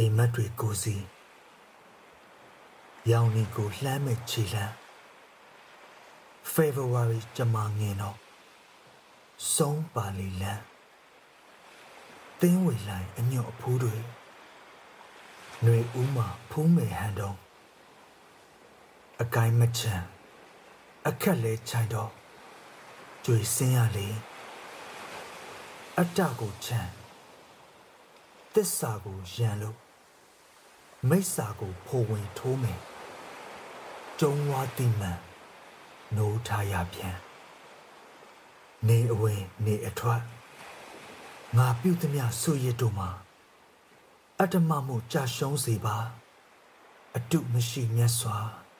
အိမ်မက်တွေကိုစီရောင်နီကိုလှမ်းမဲ့ခြေလှမ်း February ကျမငင်တော့ဆုံးပါလီလန်းသင်းဝေလိုက်အညွတ်အဖိုးတွေຫນွေဦးမှာဖုံးမယ်ဟန်တော့အကိုင်းမချမ်းအခက်လဲချိုင်တော့ကြွေစင်းရလေအတ္တကိုချမ်းသစ္စာကိုရန်လို့မိစ္ဆာကိုဖိုဝင်ထိုးမယ်ကျုံဝါတိမှန်နိုးထားရပြန်နေအဝင်နေအထွက်ငါပြုသမျှဆွရစ်တို့မှာအတ္တမမှုကြာရှုံးစေပါအတုမရှိမြတ်စွာ